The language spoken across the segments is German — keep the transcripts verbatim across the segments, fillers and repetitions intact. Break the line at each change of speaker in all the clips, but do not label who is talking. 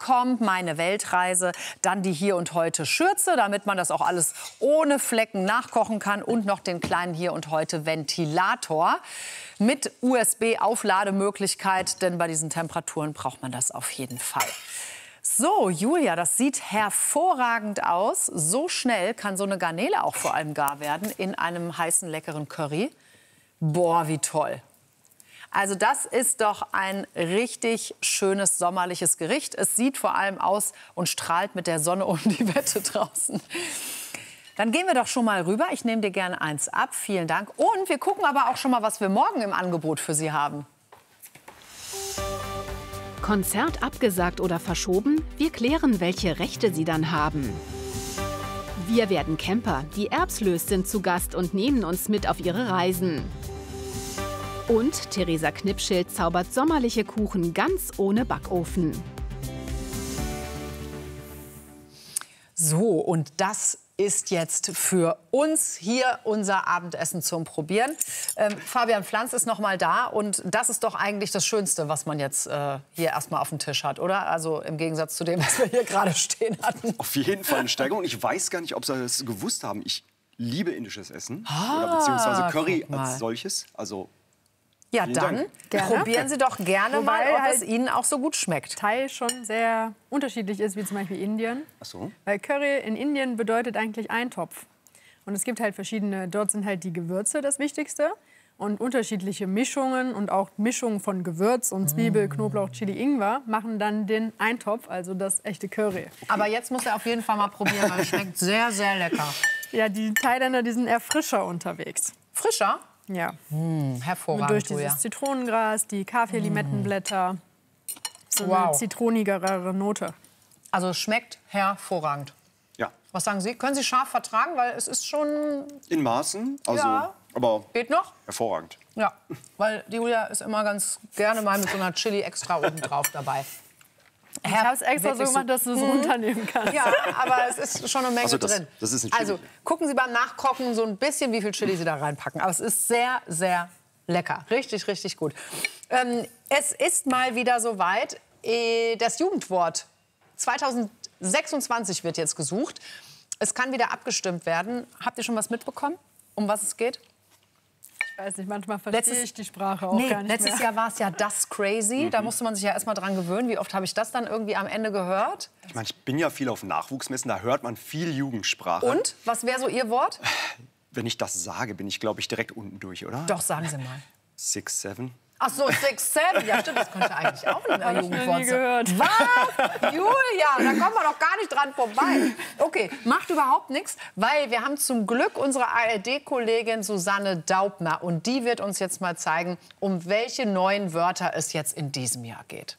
kommt, meine Weltreise, dann die Hier und Heute Schürze, damit man das auch alles ohne Flecken nachkochen kann und noch den kleinen Hier und Heute Ventilator mit U S B-Auflademöglichkeit, denn bei diesen Temperaturen braucht man das auf jeden Fall. So, Julia, das sieht hervorragend aus. So schnell kann so eine Garnele auch vor allem gar werden in einem heißen, leckeren Curry. Boah, wie toll. Also das ist doch ein richtig schönes sommerliches Gericht. Es sieht vor allem aus und strahlt mit der Sonne um die Wette draußen. Dann gehen wir doch schon mal rüber. Ich nehme dir gerne eins ab. Vielen Dank. Und wir gucken aber auch schon mal, was wir morgen im Angebot für Sie haben.
Konzert abgesagt oder verschoben? Wir klären, welche Rechte Sie dann haben. Wir werden Camper. Die Erbslös sind zu Gast und nehmen uns mit auf ihre Reisen. Und Theresa Knipschild zaubert sommerliche Kuchen ganz ohne Backofen.
So, und das ist jetzt für uns hier unser Abendessen zum Probieren. Ähm, Fabian Pflanz ist noch mal da und das ist doch eigentlich das Schönste, was man jetzt äh, hier erstmal auf dem Tisch hat, oder? Also im Gegensatz zu dem, was wir hier gerade stehen hatten.
Auf jeden Fall eine Steigerung. Ich weiß gar nicht, ob Sie das gewusst haben. Ich liebe indisches Essen,
Ah,
oder beziehungsweise Curry
guck mal.
als solches. Also
Ja,
Vielen
dann
Dank.
probieren Sie doch gerne
Wobei
mal, ob
halt
es Ihnen auch so gut schmeckt.
Teil schon sehr unterschiedlich ist, wie zum Beispiel Indien.
Ach so.
Weil Curry in Indien bedeutet eigentlich Eintopf. Und es gibt halt verschiedene, dort sind halt die Gewürze das Wichtigste. Und unterschiedliche Mischungen und auch Mischungen von Gewürz und Zwiebel, Knoblauch, Chili, Ingwer machen dann den Eintopf, also das echte Curry.
Aber jetzt muss er auf jeden Fall mal probieren, weil es schmeckt sehr, sehr lecker.
Ja, die Thailänder, die sind eher frischer unterwegs.
Frischer?
Ja.
Mmh, hervorragend,
Und durch dieses
Julia.
Zitronengras, die Kaffee-Limettenblätter, so eine
Wow.
zitronigere Note.
Also es schmeckt hervorragend.
Ja,
Was sagen Sie? Können Sie scharf vertragen? Weil es ist schon...
in Maßen. Also,
Ja.
aber
Geht noch?
hervorragend.
Ja, weil die Julia ist immer ganz gerne mal mit so einer Chili extra oben drauf dabei.
Ich habe es extra so
Wirklich
gemacht, dass du es runternehmen kannst.
Ja, aber es ist schon eine Menge
Also das-
drin.
das ist ein Chili.
Also gucken Sie beim Nachkochen so ein bisschen, wie viel Chili Sie da reinpacken. Aber es ist sehr, sehr lecker. Richtig, richtig gut. Ähm, es ist mal wieder soweit. Äh, das Jugendwort zweitausendsechsundzwanzig wird jetzt gesucht. Es kann wieder abgestimmt werden. Habt ihr schon was mitbekommen, um was es geht?
Ich weiß nicht, manchmal verstehe
Letztes-
ich die Sprache auch
Nee,
gar nicht
letztes
mehr.
Jahr war es ja das Crazy. Da musste man sich ja erst mal dran gewöhnen. Wie oft habe ich das dann irgendwie am Ende gehört?
Ich meine, ich bin ja viel auf Nachwuchsmessen, da hört man viel Jugendsprache.
Und? Was wäre so Ihr Wort?
Wenn ich das sage, bin ich, glaube ich, direkt unten durch, oder?
Doch, sagen Sie mal.
Six, seven.
Ach so, Six, Seven. Ja, stimmt, das könnte eigentlich auch ein
Hab ich noch
Jugendwort
nie
sein.
gehört.
Was? Julia, da kommen wir doch gar nicht dran vorbei. Okay, macht überhaupt nichts, weil wir haben zum Glück unsere A R D-Kollegin Susanne Daubner. Und die wird uns jetzt mal zeigen, um welche neuen Wörter es jetzt in diesem Jahr geht.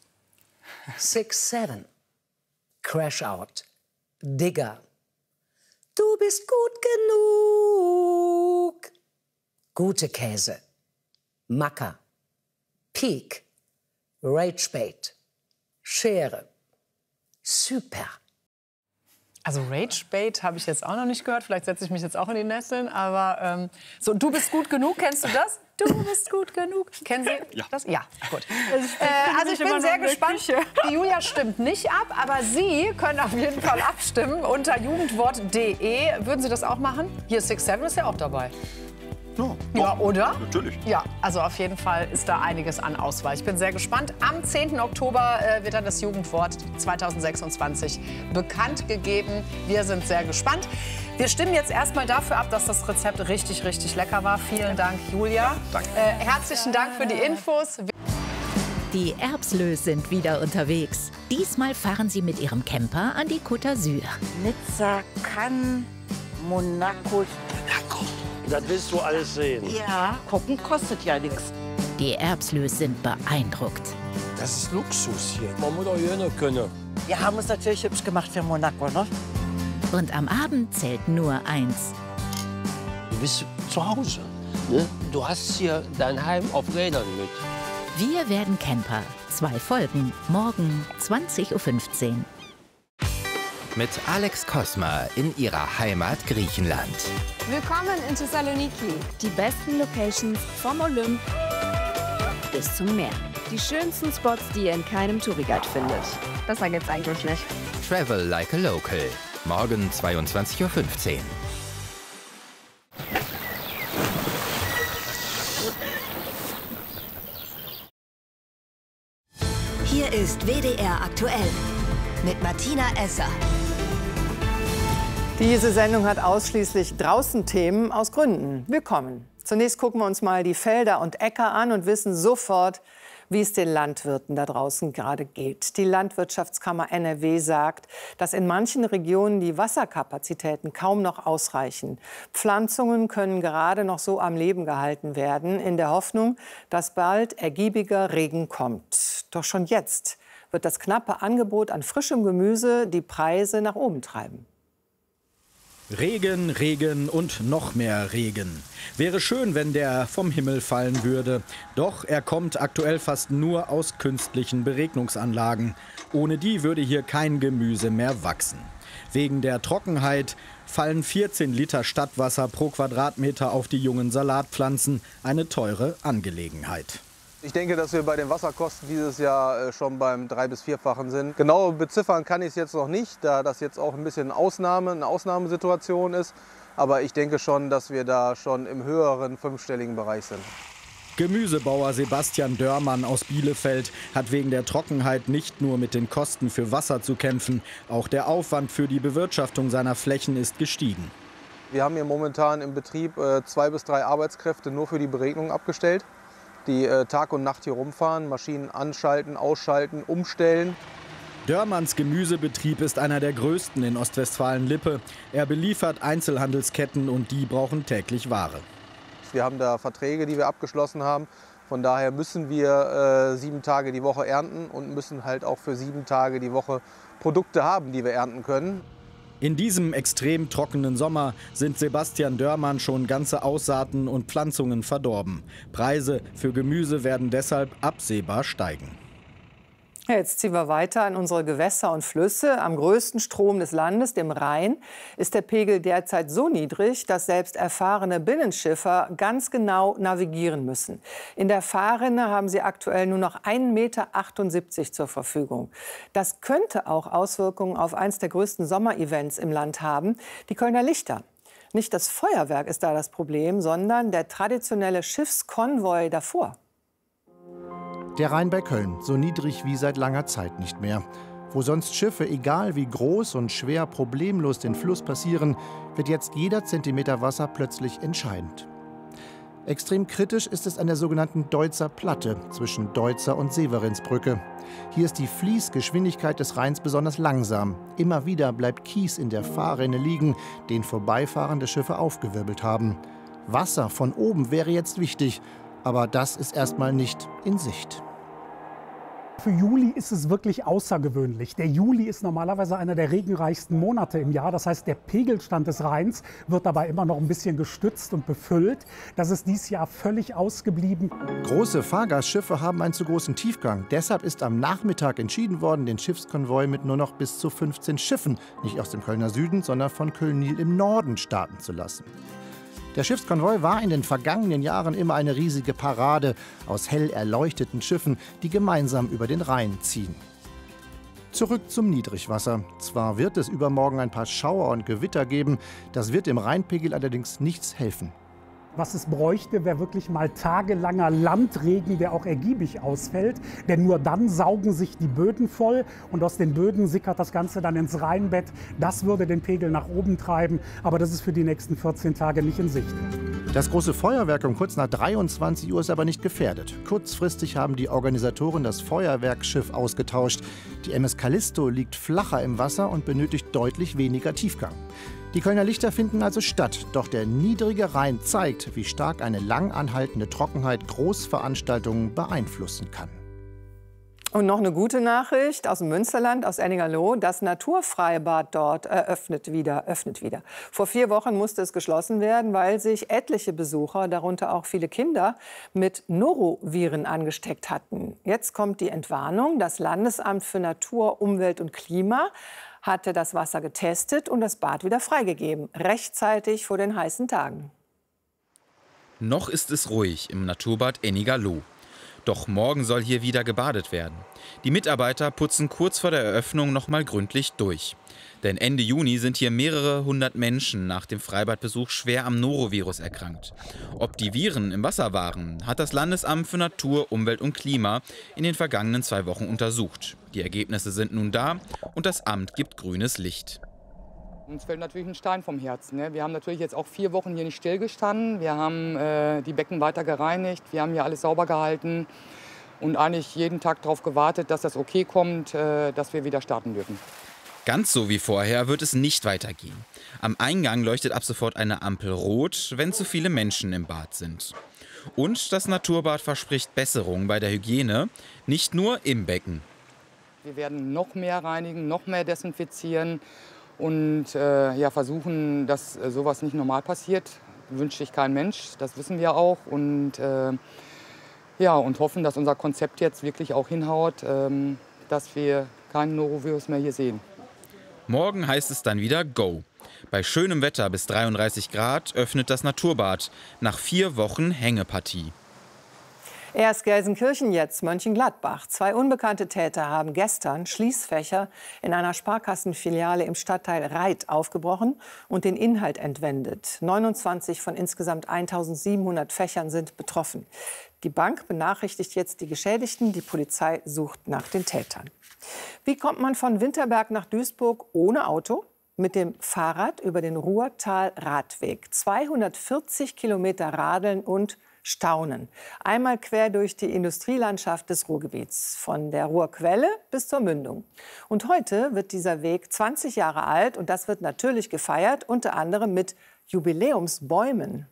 Six, seven. Crash out. Digger. Du bist gut genug. Gute Käse. Macker. Peak. Ragebait. Schere. Super.
Also Ragebait habe ich jetzt auch noch nicht gehört. Vielleicht setze ich mich jetzt auch in die Nesseln. Aber ähm, so, du bist gut genug, kennst du das? Du bist gut genug. Kennen Sie
Ja.
das? Ja, gut.
Also ich
Äh, also ich
immer
bin
noch
sehr
in der
gespannt.
Küche.
Die Julia stimmt nicht ab, aber Sie können auf jeden Fall abstimmen unter jugendwort punkt de. Würden Sie das auch machen? Hier Six Seven ist ja auch dabei.
Ja,
Ja,
doch,
oder?
Natürlich.
Ja, also auf jeden Fall ist da einiges an Auswahl. Ich bin sehr gespannt. Am zehnten Oktober äh, wird dann das Jugendwort zweitausendsechsundzwanzig bekannt gegeben. Wir sind sehr gespannt. Wir stimmen jetzt erstmal dafür ab, dass das Rezept richtig, richtig lecker war. Vielen Dank, Julia.
danke.
Äh, herzlichen Dank für die Infos.
Die Erbslös sind wieder unterwegs. Diesmal fahren sie mit ihrem Camper an die Côte d'Azur.
Nizza, Cannes, Monaco.
Das willst du alles sehen.
Ja, gucken kostet ja nichts.
Die Erbslös sind beeindruckt.
Das ist Luxus hier. Man muss auch hier können.
Wir haben uns natürlich hübsch gemacht für Monaco, ne?
Und am Abend zählt nur eins.
Du bist zu Hause. Ne? Du hast hier dein Heim auf Rädern mit.
Wir werden Camper. Zwei Folgen. Morgen zwanzig Uhr fünfzehn.
Mit Alex Kosma in ihrer Heimat Griechenland.
Willkommen in Thessaloniki.
Die besten Locations vom Olymp bis zum Meer.
Die schönsten Spots, die ihr in keinem Touriguide findet. Besser geht's eigentlich nicht.
Travel like a local. Morgen zweiundzwanzig Uhr fünfzehn.
Hier ist W D R aktuell mit Martina Esser.
Diese Sendung hat ausschließlich Draußen-Themen aus Gründen. Willkommen. Zunächst gucken wir uns mal die Felder und Äcker an und wissen sofort, wie es den Landwirten da draußen gerade geht. Die Landwirtschaftskammer N R W sagt, dass in manchen Regionen die Wasserkapazitäten kaum noch ausreichen. Pflanzungen können gerade noch so am Leben gehalten werden, in der Hoffnung, dass bald ergiebiger Regen kommt. Doch schon jetzt wird das knappe Angebot an frischem Gemüse die Preise nach oben treiben.
Regen, Regen und noch mehr Regen. Wäre schön, wenn der vom Himmel fallen würde. Doch er kommt aktuell fast nur aus künstlichen Beregnungsanlagen. Ohne die würde hier kein Gemüse mehr wachsen. Wegen der Trockenheit fallen vierzehn Liter Stadtwasser pro Quadratmeter auf die jungen Salatpflanzen. Eine teure Angelegenheit.
Ich denke, dass wir bei den Wasserkosten dieses Jahr schon beim drei- bis vierfachen sind. Genau beziffern kann ich es jetzt noch nicht, da das jetzt auch ein bisschen Ausnahme, eine Ausnahmesituation ist. Aber ich denke schon, dass wir da schon im höheren fünfstelligen Bereich sind.
Gemüsebauer Sebastian Dörmann aus Bielefeld hat wegen der Trockenheit nicht nur mit den Kosten für Wasser zu kämpfen. Auch der Aufwand für die Bewirtschaftung seiner Flächen ist gestiegen.
Wir haben hier momentan im Betrieb äh, zwei bis drei Arbeitskräfte nur für die Beregnung abgestellt, die äh, Tag und Nacht hier rumfahren, Maschinen anschalten, ausschalten, umstellen.
Dörmanns Gemüsebetrieb ist einer der größten in Ostwestfalen-Lippe. Er beliefert Einzelhandelsketten und die brauchen täglich Ware.
Wir haben da Verträge, die wir abgeschlossen haben. Von daher müssen wir äh, sieben Tage die Woche ernten und müssen halt auch für sieben Tage die Woche Produkte haben, die wir ernten können.
In diesem extrem trockenen Sommer sind Sebastian Dörmann schon ganze Aussaaten und Pflanzungen verdorben. Preise für Gemüse werden deshalb absehbar steigen.
Ja, jetzt ziehen wir weiter in unsere Gewässer und Flüsse. Am größten Strom des Landes, dem Rhein, ist der Pegel derzeit so niedrig, dass selbst erfahrene Binnenschiffer ganz genau navigieren müssen. In der Fahrrinne haben sie aktuell nur noch ein Meter achtundsiebzig zur Verfügung. Das könnte auch Auswirkungen auf eines der größten Sommerevents im Land haben, die Kölner Lichter. Nicht das Feuerwerk ist da das Problem, sondern der traditionelle Schiffskonvoi davor.
Der Rhein bei Köln, so niedrig wie seit langer Zeit nicht mehr. Wo sonst Schiffe, egal wie groß und schwer, problemlos den Fluss passieren, wird jetzt jeder Zentimeter Wasser plötzlich entscheidend. Extrem kritisch ist es an der sogenannten Deutzer Platte zwischen Deutzer und Severinsbrücke. Hier ist die Fließgeschwindigkeit des Rheins besonders langsam. Immer wieder bleibt Kies in der Fahrrinne liegen, den vorbeifahrende Schiffe aufgewirbelt haben. Wasser von oben wäre jetzt wichtig, aber das ist erstmal nicht in Sicht.
Für Juli ist es wirklich außergewöhnlich. Der Juli ist normalerweise einer der regenreichsten Monate im Jahr. Das heißt, der Pegelstand des Rheins wird dabei immer noch ein bisschen gestützt und befüllt. Das ist dieses Jahr völlig ausgeblieben.
Große Fahrgastschiffe haben einen zu großen Tiefgang. Deshalb ist am Nachmittag entschieden worden, den Schiffskonvoi mit nur noch bis zu fünfzehn Schiffen, nicht aus dem Kölner Süden, sondern von Köln-Nil im Norden starten zu lassen. Der Schiffskonvoi war in den vergangenen Jahren immer eine riesige Parade aus hell erleuchteten Schiffen, die gemeinsam über den Rhein ziehen. Zurück zum Niedrigwasser. Zwar wird es übermorgen ein paar Schauer und Gewitter geben, das wird dem Rheinpegel allerdings nichts helfen.
Was es bräuchte, wäre wirklich mal tagelanger Landregen, der auch ergiebig ausfällt. Denn nur dann saugen sich die Böden voll und aus den Böden sickert das Ganze dann ins Rheinbett. Das würde den Pegel nach oben treiben, aber das ist für die nächsten vierzehn Tage nicht in Sicht.
Das große Feuerwerk um kurz nach dreiundzwanzig Uhr ist aber nicht gefährdet. Kurzfristig haben die Organisatoren das Feuerwerksschiff ausgetauscht. Die M S Callisto liegt flacher im Wasser und benötigt deutlich weniger Tiefgang. Die Kölner Lichter finden also statt, doch der niedrige Rhein zeigt, wie stark eine lang anhaltende Trockenheit Großveranstaltungen beeinflussen kann.
Und noch eine gute Nachricht aus dem Münsterland, aus Ennigerloh. Das Naturfreibad dort eröffnet wieder, öffnet wieder. Vor vier Wochen musste es geschlossen werden, weil sich etliche Besucher, darunter auch viele Kinder, mit Noroviren angesteckt hatten. Jetzt kommt die Entwarnung. Das Landesamt für Natur, Umwelt und Klima hatte das Wasser getestet und das Bad wieder freigegeben, rechtzeitig vor den heißen Tagen.
Noch ist es ruhig im Naturbad Ennigerloh. Doch morgen soll hier wieder gebadet werden. Die Mitarbeiter putzen kurz vor der Eröffnung noch mal gründlich durch. Denn Ende Juni sind hier mehrere hundert Menschen nach dem Freibadbesuch schwer am Norovirus erkrankt. Ob die Viren im Wasser waren, hat das Landesamt für Natur, Umwelt und Klima in den vergangenen zwei Wochen untersucht. Die Ergebnisse sind nun da und das Amt gibt grünes Licht.
Uns fällt natürlich ein Stein vom Herzen. Ne? Wir haben natürlich jetzt auch vier Wochen hier nicht stillgestanden. Wir haben äh, die Becken weiter gereinigt, wir haben hier alles sauber gehalten und eigentlich jeden Tag darauf gewartet, dass das okay kommt, äh, dass wir wieder starten dürfen.
Ganz so wie vorher wird es nicht weitergehen. Am Eingang leuchtet ab sofort eine Ampel rot, wenn zu viele Menschen im Bad sind. Und das Naturbad verspricht Besserung bei der Hygiene, nicht nur im Becken.
Wir werden noch mehr reinigen, noch mehr desinfizieren und äh, ja, versuchen, dass äh, sowas nicht normal passiert. Wünscht sich kein Mensch, das wissen wir auch. Und, äh, ja, und hoffen, dass unser Konzept jetzt wirklich auch hinhaut, äh, dass wir keinen Norovirus mehr hier sehen.
Morgen heißt es dann wieder Go. Bei schönem Wetter bis dreiunddreißig Grad öffnet das Naturbad nach vier Wochen Hängepartie.
Erst Gelsenkirchen, jetzt Mönchengladbach. Zwei unbekannte Täter haben gestern Schließfächer in einer Sparkassenfiliale im Stadtteil Reit aufgebrochen und den Inhalt entwendet. neunundzwanzig von insgesamt eintausendsiebenhundert Fächern sind betroffen. Die Bank benachrichtigt jetzt die Geschädigten. Die Polizei sucht nach den Tätern. Wie kommt man von Winterberg nach Duisburg ohne Auto? Mit dem Fahrrad über den Ruhrtal-Radweg. zweihundertvierzig Kilometer radeln und staunen. Einmal quer durch die Industrielandschaft des Ruhrgebiets. Von der Ruhrquelle bis zur Mündung. Und heute wird dieser Weg zwanzig Jahre alt. Und das wird natürlich gefeiert, unter anderem mit Jubiläumsbäumen.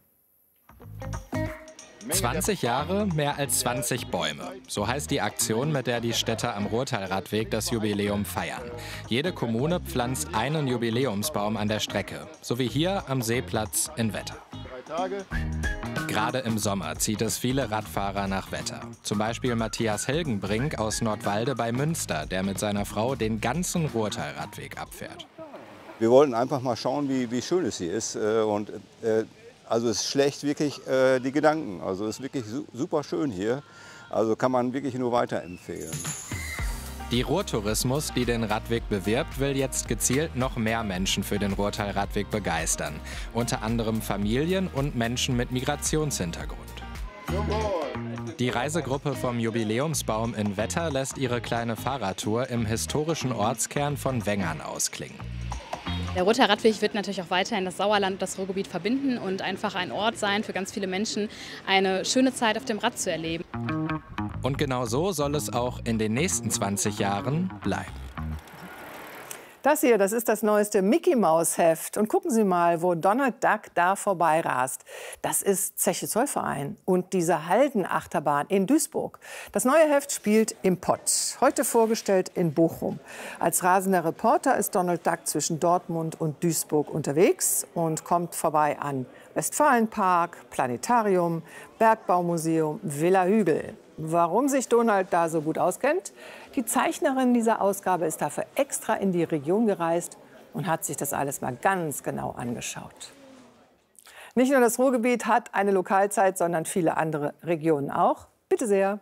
zwanzig Jahre, mehr als zwanzig Bäume. So heißt die Aktion, mit der die Städte am Ruhrtalradweg das Jubiläum feiern. Jede Kommune pflanzt einen Jubiläumsbaum an der Strecke. So wie hier am Seeplatz in Wetter. Gerade im Sommer zieht es viele Radfahrer nach Wetter. Zum Beispiel Matthias Helgenbrink aus Nordwalde bei Münster, der mit seiner Frau den ganzen Ruhrtalradweg abfährt.
Wir wollten einfach mal schauen, wie, wie schön es hier ist. Und äh, Also es schlägt wirklich äh, die Gedanken. Also es ist wirklich su super schön hier. Also kann man wirklich nur weiterempfehlen.
Die Ruhrtourismus, die den Radweg bewirbt, will jetzt gezielt noch mehr Menschen für den Ruhrtalradweg begeistern. Unter anderem Familien und Menschen mit Migrationshintergrund. Die Reisegruppe vom Jubiläumsbaum in Wetter lässt ihre kleine Fahrradtour im historischen Ortskern von Wengern ausklingen.
Der Ruhrtalradweg wird natürlich auch weiterhin das Sauerland und das Ruhrgebiet verbinden und einfach ein Ort sein für ganz viele Menschen, eine schöne Zeit auf dem Rad zu erleben.
Und genau so soll es auch in den nächsten zwanzig Jahren bleiben.
Das hier, das ist das neueste Mickey-Maus-Heft. Und gucken Sie mal, wo Donald Duck da vorbeirast. Das ist Zeche Zollverein und diese Halden-Achterbahn in Duisburg. Das neue Heft spielt im Pott. Heute vorgestellt in Bochum. Als rasender Reporter ist Donald Duck zwischen Dortmund und Duisburg unterwegs und kommt vorbei an Westfalenpark, Planetarium, Bergbaumuseum, Villa Hügel. Warum sich Donald da so gut auskennt? Die Zeichnerin dieser Ausgabe ist dafür extra in die Region gereist und hat sich das alles mal ganz genau angeschaut. Nicht nur das Ruhrgebiet hat eine Lokalzeit, sondern viele andere Regionen auch. Bitte sehr.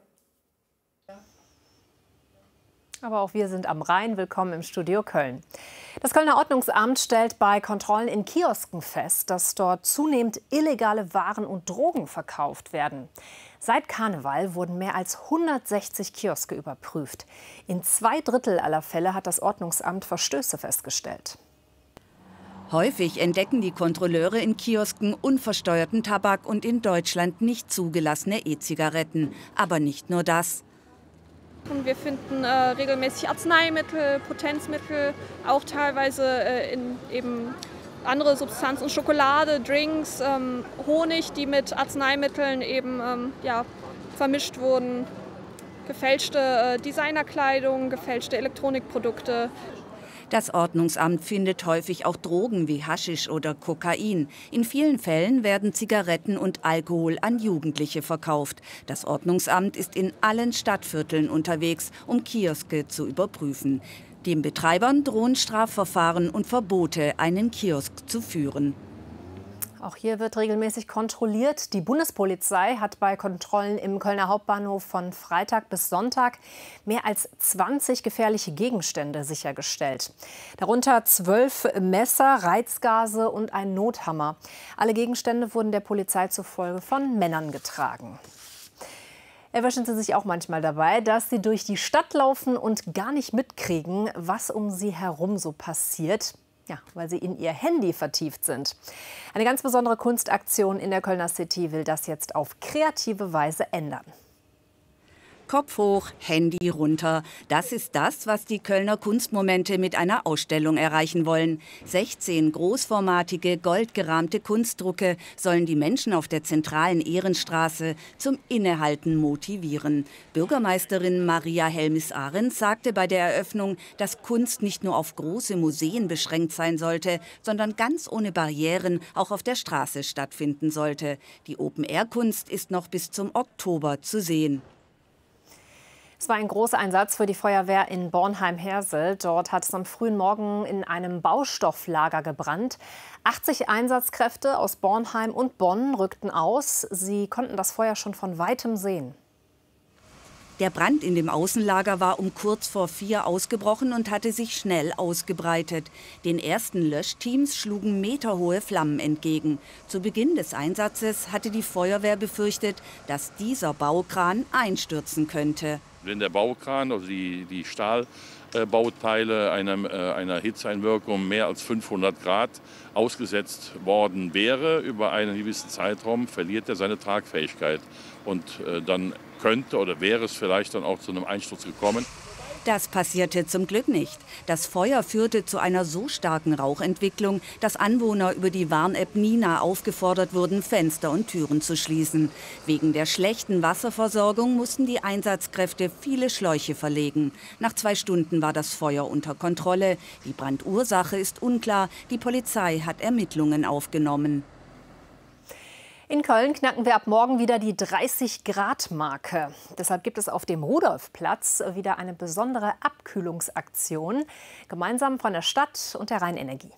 Aber auch wir sind am Rhein. Willkommen im Studio Köln. Das Kölner Ordnungsamt stellt bei Kontrollen in Kiosken fest, dass dort zunehmend illegale Waren und Drogen verkauft werden. Seit Karneval wurden mehr als hundertsechzig Kioske überprüft. In zwei Drittel aller Fälle hat das Ordnungsamt Verstöße festgestellt.
Häufig entdecken die Kontrolleure in Kiosken unversteuerten Tabak und in Deutschland nicht zugelassene E-Zigaretten. Aber nicht nur das.
Und wir finden äh, regelmäßig Arzneimittel, Potenzmittel, auch teilweise äh, in eben andere Substanzen, Schokolade, Drinks, ähm, Honig, die mit Arzneimitteln eben ähm, ja, vermischt wurden, gefälschte äh, Designerkleidung, gefälschte Elektronikprodukte.
Das Ordnungsamt findet häufig auch Drogen wie Haschisch oder Kokain. In vielen Fällen werden Zigaretten und Alkohol an Jugendliche verkauft. Das Ordnungsamt ist in allen Stadtvierteln unterwegs, um Kioske zu überprüfen. Den Betreibern drohen Strafverfahren und Verbote, einen Kiosk zu führen.
Auch hier wird regelmäßig kontrolliert. Die Bundespolizei hat bei Kontrollen im Kölner Hauptbahnhof von Freitag bis Sonntag mehr als zwanzig gefährliche Gegenstände sichergestellt. Darunter zwölf Messer, Reizgase und ein Nothammer. Alle Gegenstände wurden der Polizei zufolge von Männern getragen. Erwischen Sie sich auch manchmal dabei, dass Sie durch die Stadt laufen und gar nicht mitkriegen, was um Sie herum so passiert? Ja, weil Sie in Ihr Handy vertieft sind. Eine ganz besondere Kunstaktion in der Kölner City will das jetzt auf kreative Weise ändern.
Kopf hoch, Handy runter. Das ist das, was die Kölner Kunstmomente mit einer Ausstellung erreichen wollen. sechzehn großformatige, goldgerahmte Kunstdrucke sollen die Menschen auf der zentralen Ehrenstraße zum Innehalten motivieren. Bürgermeisterin Maria Helmis-Ahrens sagte bei der Eröffnung, dass Kunst nicht nur auf große Museen beschränkt sein sollte, sondern ganz ohne Barrieren auch auf der Straße stattfinden sollte. Die Open-Air-Kunst ist noch bis zum Oktober zu sehen.
Es war ein Großeinsatz für die Feuerwehr in Bornheim-Hersel. Dort hat es am frühen Morgen in einem Baustofflager gebrannt. achtzig Einsatzkräfte aus Bornheim und Bonn rückten aus. Sie konnten das Feuer schon von weitem sehen.
Der Brand in dem Außenlager war um kurz vor vier ausgebrochen und hatte sich schnell ausgebreitet. Den ersten Löschteams schlugen meterhohe Flammen entgegen. Zu Beginn des Einsatzes hatte die Feuerwehr befürchtet, dass dieser Baukran einstürzen könnte.
Wenn der Baukran, also die, die Stahlbauteile einer, äh, einer Hitzeeinwirkung mehr als fünfhundert Grad ausgesetzt worden wäre über einen gewissen Zeitraum, verliert er seine Tragfähigkeit. Und äh, dann könnte oder wäre es vielleicht dann auch zu einem Einsturz gekommen.
Das passierte zum Glück nicht. Das Feuer führte zu einer so starken Rauchentwicklung, dass Anwohner über die Warn-App Nina aufgefordert wurden, Fenster und Türen zu schließen. Wegen der schlechten Wasserversorgung mussten die Einsatzkräfte viele Schläuche verlegen. Nach zwei Stunden war das Feuer unter Kontrolle. Die Brandursache ist unklar. Die Polizei hat Ermittlungen aufgenommen.
In Köln knacken wir ab morgen wieder die dreißig Grad Marke. Deshalb gibt es auf dem Rudolfplatz wieder eine besondere Abkühlungsaktion, gemeinsam von der Stadt und der Rheinenergie.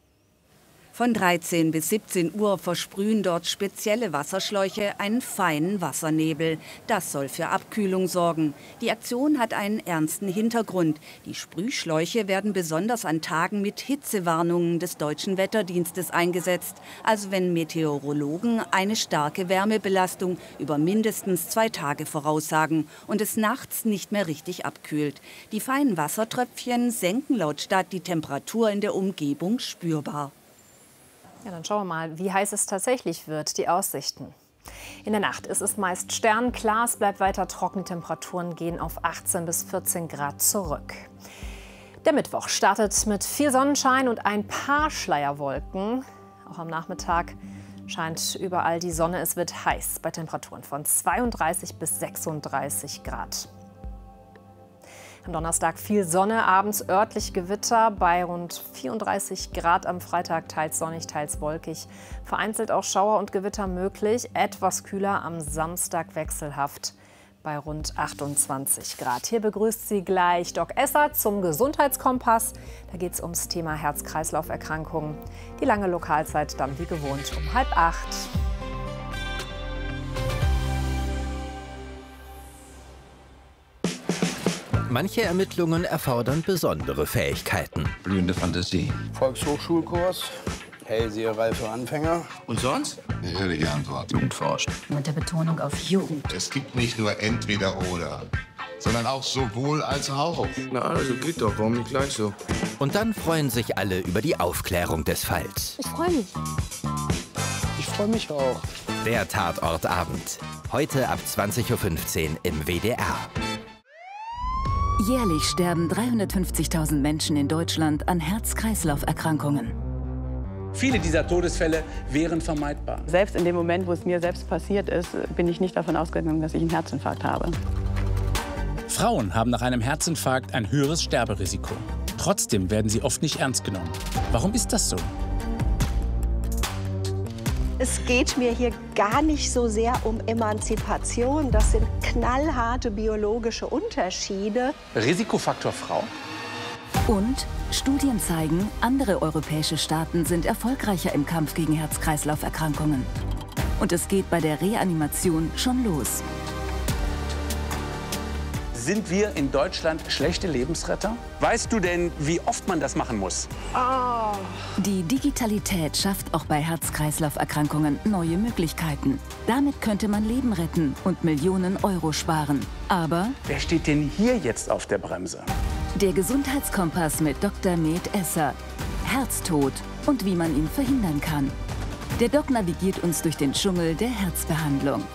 Von dreizehn bis siebzehn Uhr versprühen dort spezielle Wasserschläuche einen feinen Wassernebel. Das soll für Abkühlung sorgen. Die Aktion hat einen ernsten Hintergrund. Die Sprühschläuche werden besonders an Tagen mit Hitzewarnungen des Deutschen Wetterdienstes eingesetzt. Also wenn Meteorologen eine starke Wärmebelastung über mindestens zwei Tage voraussagen und es nachts nicht mehr richtig abkühlt. Die feinen Wassertröpfchen senken laut Stadt die Temperatur in der Umgebung spürbar.
Ja, dann schauen wir mal, wie heiß es tatsächlich wird, die Aussichten. In der Nacht ist es meist sternklar, es bleibt weiter trocken, Temperaturen gehen auf achtzehn bis vierzehn Grad zurück. Der Mittwoch startet mit viel Sonnenschein und ein paar Schleierwolken. Auch am Nachmittag scheint überall die Sonne, es wird heiß bei Temperaturen von zweiunddreißig bis sechsunddreißig Grad. Am Donnerstag viel Sonne, abends örtlich Gewitter bei rund vierunddreißig Grad am Freitag, teils sonnig, teils wolkig. Vereinzelt auch Schauer und Gewitter möglich, etwas kühler am Samstag wechselhaft bei rund achtundzwanzig Grad. Hier begrüßt Sie gleich Doc Esser zum Gesundheitskompass. Da geht es ums Thema Herz-Kreislauf-Erkrankungen. Die lange Lokalzeit dann wie gewohnt um halb acht.
Manche Ermittlungen erfordern besondere Fähigkeiten.
Blühende Fantasie.
Volkshochschulkurs, Hellseherei für Anfänger.
Und sonst?
Eine ehrliche Antwort.
Jugend forscht.
Mit der Betonung auf Jugend.
Es gibt nicht nur entweder oder, sondern auch sowohl als auch.
Na, also geht doch, warum nicht gleich so?
Und dann freuen sich alle über die Aufklärung des Falls.
Ich freue mich.
Ich freue mich auch.
Der Tatortabend. Heute ab zwanzig Uhr fünfzehn im W D R.
Jährlich sterben dreihundertfünfzigtausend Menschen in Deutschland an Herz-Kreislauf-Erkrankungen.
Viele dieser Todesfälle wären vermeidbar.
Selbst in dem Moment, wo es mir selbst passiert ist, bin ich nicht davon ausgegangen, dass ich einen Herzinfarkt habe.
Frauen haben nach einem Herzinfarkt ein höheres Sterberisiko. Trotzdem werden sie oft nicht ernst genommen. Warum ist das so?
Es geht mir hier gar nicht so sehr um Emanzipation. Das sind knallharte biologische Unterschiede.
Risikofaktor Frau.
Und Studien zeigen, andere europäische Staaten sind erfolgreicher im Kampf gegen Herz-Kreislauf-Erkrankungen. Und es geht bei der Reanimation schon los.
Sind wir in Deutschland schlechte Lebensretter? Weißt du denn, wie oft man das machen muss?
Oh. Die Digitalität schafft auch bei Herz-Kreislauf-Erkrankungen neue Möglichkeiten. Damit könnte man Leben retten und Millionen Euro sparen. Aber
wer steht denn hier jetzt auf der Bremse?
Der Gesundheitskompass mit Doktor Med Esser. Herztod und wie man ihn verhindern kann. Der Doc navigiert uns durch den Dschungel der Herzbehandlung.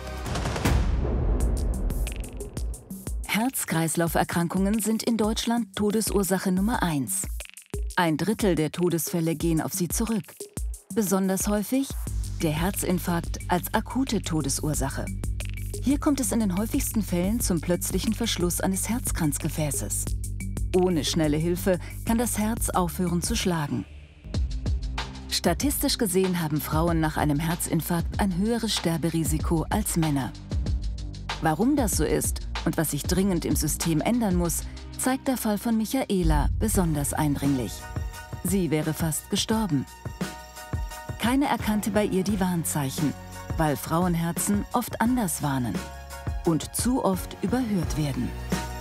Herz-Kreislauf-Erkrankungen sind in Deutschland Todesursache Nummer eins. Ein Drittel der Todesfälle gehen auf sie zurück. Besonders häufig der Herzinfarkt als akute Todesursache. Hier kommt es in den häufigsten Fällen zum plötzlichen Verschluss eines Herzkranzgefäßes. Ohne schnelle Hilfe kann das Herz aufhören zu schlagen. Statistisch gesehen haben Frauen nach einem Herzinfarkt ein höheres Sterberisiko als Männer. Warum das so ist und was sich dringend im System ändern muss, zeigt der Fall von Michaela besonders eindringlich. Sie wäre fast gestorben. Keiner erkannte bei ihr die Warnzeichen, weil Frauenherzen oft anders warnen und zu oft überhört werden.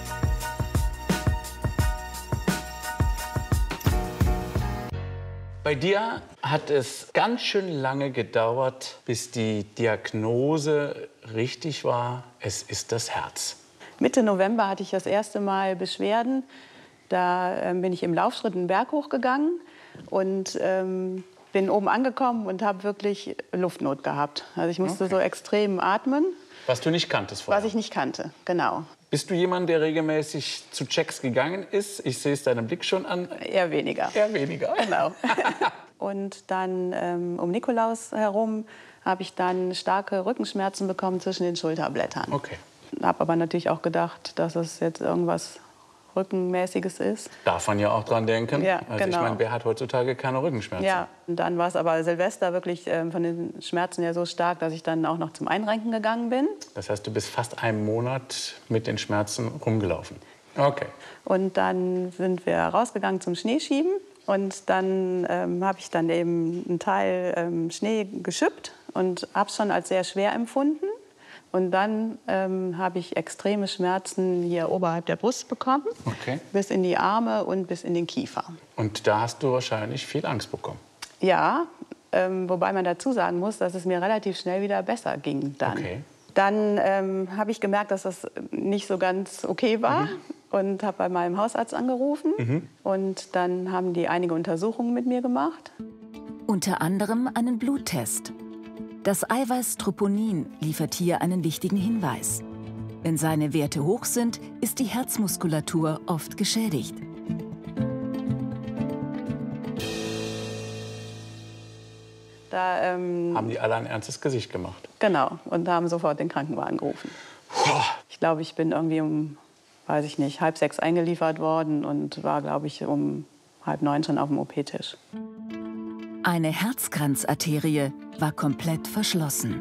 Bei dir hat es ganz schön lange gedauert, bis die Diagnose richtig war, es ist das Herz.
Mitte November hatte ich das erste Mal Beschwerden. Da äh, bin ich im Laufschritt einen Berg hochgegangen und ähm, bin oben angekommen und habe wirklich Luftnot gehabt. Also ich musste okay. so extrem atmen.
Was du nicht kanntest vorher?
Was ich nicht kannte, genau.
Bist du jemand, der regelmäßig zu Checks gegangen ist? Ich sehe es deinem Blick schon an.
Eher weniger.
Eher weniger.
Genau. Und dann ähm, um Nikolaus herum habe ich dann starke Rückenschmerzen bekommen zwischen den Schulterblättern.
Okay.
Habe aber natürlich auch gedacht, dass es jetzt irgendwas Rückenmäßiges ist.
Darf man ja auch dran denken.
Ja,
also
genau.
Ich meine, wer hat heutzutage keine Rückenschmerzen?
Ja, und dann war es aber Silvester wirklich äh, von den Schmerzen her so stark, dass ich dann auch noch zum Einrenken gegangen bin.
Das heißt, du bist fast einen Monat mit den Schmerzen rumgelaufen. Okay.
Und dann sind wir rausgegangen zum Schneeschieben. Und dann ähm, habe ich dann eben einen Teil ähm, Schnee geschippt und habe es schon als sehr schwer empfunden. Und dann ähm, habe ich extreme Schmerzen hier oberhalb der Brust bekommen,
okay.
bis in die Arme und bis in den Kiefer.
Und da hast du wahrscheinlich viel Angst bekommen?
Ja, ähm, wobei man dazu sagen muss, dass es mir relativ schnell wieder besser ging dann.
Okay.
Dann ähm, habe ich gemerkt, dass das nicht so ganz okay war mhm. und habe bei meinem Hausarzt angerufen. Mhm. Und dann haben die einige Untersuchungen mit mir gemacht.
Unter anderem einen Bluttest. Das Eiweiß Troponin liefert hier einen wichtigen Hinweis. Wenn seine Werte hoch sind, ist die Herzmuskulatur oft geschädigt.
Da, ähm,
haben die alle ein ernstes Gesicht gemacht?
Genau, und haben sofort den Krankenwagen gerufen.
Puh.
Ich glaube, ich bin irgendwie um, weiß ich nicht, halb sechs eingeliefert worden und war, glaube ich, um halb neun schon auf dem O P-Tisch.
Eine Herzkranzarterie war komplett verschlossen.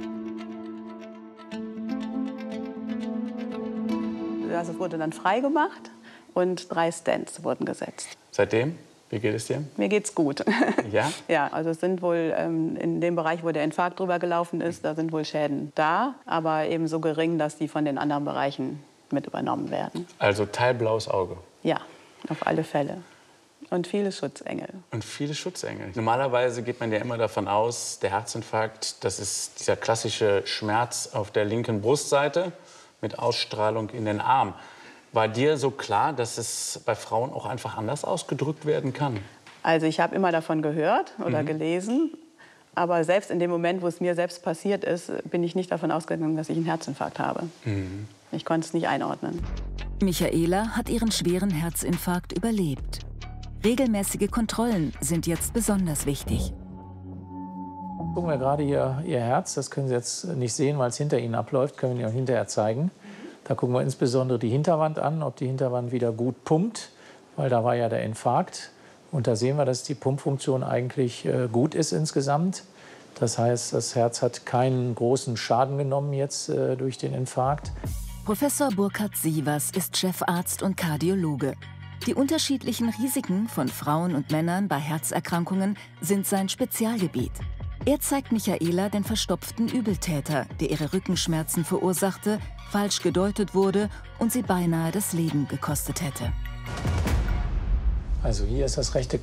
Das wurde dann freigemacht und drei Stents wurden gesetzt.
Seitdem? Wie geht es dir?
Mir geht's gut.
Ja?
Ja, also es sind wohl ähm, in dem Bereich, wo der Infarkt drüber gelaufen ist, da sind wohl Schäden da, aber eben so gering, dass die von den anderen Bereichen mit übernommen werden.
Also teilblaues Auge?
Ja, auf alle Fälle. Und viele Schutzengel.
Und viele Schutzengel. Normalerweise geht man ja immer davon aus, der Herzinfarkt, das ist dieser klassische Schmerz auf der linken Brustseite mit Ausstrahlung in den Arm. War dir so klar, dass es bei Frauen auch einfach anders ausgedrückt werden kann?
Also ich habe immer davon gehört oder mhm. gelesen. Aber selbst in dem Moment, wo es mir selbst passiert ist, bin ich nicht davon ausgegangen, dass ich einen Herzinfarkt habe. Mhm. Ich konnte es nicht einordnen.
Michaela hat ihren schweren Herzinfarkt überlebt. Regelmäßige Kontrollen sind jetzt besonders wichtig.
Gucken wir gerade hier Ihr Herz. Das können Sie jetzt nicht sehen, weil es hinter Ihnen abläuft. Können wir Ihnen auch hinterher zeigen. Da gucken wir insbesondere die Hinterwand an, ob die Hinterwand wieder gut pumpt, weil da war ja der Infarkt. Und da sehen wir, dass die Pumpfunktion eigentlich äh, gut ist insgesamt. Das heißt, das Herz hat keinen großen Schaden genommen jetzt äh, durch den Infarkt.
Professor Burkhard Sievers ist Chefarzt und Kardiologe. Die unterschiedlichen Risiken von Frauen und Männern bei Herzerkrankungen sind sein Spezialgebiet. Er zeigt Michaela den verstopften Übeltäter, der ihre Rückenschmerzen verursachte, falsch gedeutet wurde und sie beinahe das Leben gekostet hätte.
Also hier ist das rechte